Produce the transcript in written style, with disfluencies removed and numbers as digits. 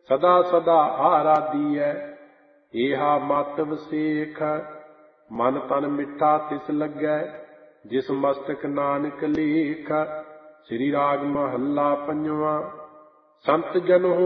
ਸਦਾ ਸਦਾ ਆਰਾਧੀਐ। ਏਹਾ ਮਤ ਵਸੇਖ ਮਨ ਤਨ ਮਿੱਠਾ ਤਿਸ ਲੱਗੈ, ਜਿਸ ਮਸਤਕ ਨਾਨਕ ਲੇਖ। ਸ੍ਰੀ ਰਾਗ ਮਹੱਲਾ ਪੰਜਵਾਂ। ਸੰਤ ਜਨ